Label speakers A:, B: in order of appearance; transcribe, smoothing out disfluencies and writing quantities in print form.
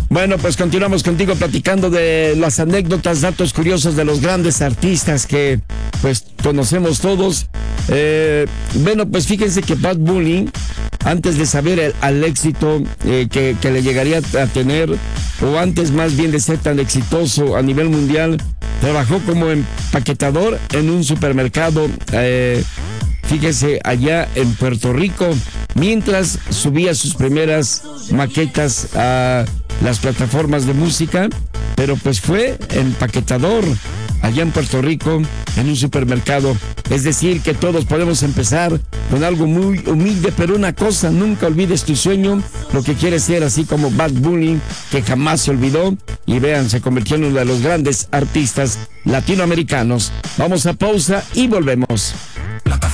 A: Bueno, pues continuamos contigo platicando de las anécdotas, datos curiosos de los grandes artistas que pues conocemos todos. Bueno, pues fíjense que Bad Bunny, antes de saber al éxito que le llegaría a tener, o antes más bien de ser tan exitoso a nivel mundial, trabajó como empaquetador en un supermercado, fíjese, allá en Puerto Rico, mientras subía sus primeras maquetas a las plataformas de música, pero pues fue empaquetador allá en Puerto Rico, en un supermercado. Es decir, que todos podemos empezar con algo muy humilde, pero una cosa, nunca olvides tu sueño, lo que quieres ser, así como Bad Bunny, que jamás se olvidó, y vean, se convirtió en uno de los grandes artistas latinoamericanos. Vamos a pausa y volvemos.